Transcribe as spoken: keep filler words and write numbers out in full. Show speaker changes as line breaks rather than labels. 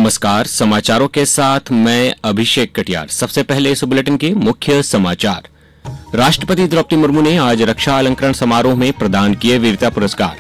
नमस्कार, समाचारों के साथ मैं अभिषेक कटियार। सबसे पहले इस बुलेटिन के मुख्य समाचार। राष्ट्रपति द्रौपदी मुर्मू ने आज रक्षा अलंकरण समारोह में प्रदान किए वीरता पुरस्कार।